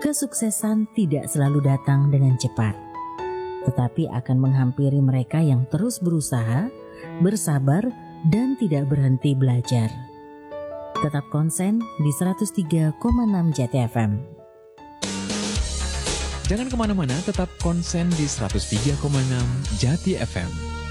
Kesuksesan tidak selalu datang dengan cepat, tetapi akan menghampiri mereka yang terus berusaha, bersabar, dan tidak berhenti belajar. Tetap konsen di 103,6 Jati FM. Jangan kemana-mana, tetap konsen di 103,6 Jati FM.